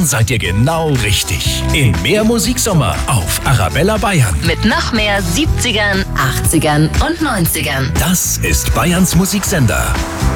dann seid ihr genau richtig. In Mehr Musiksommer auf Arabella Bayern. Mit noch mehr 70ern, 80ern und 90ern. Das ist Bayerns Musiksender.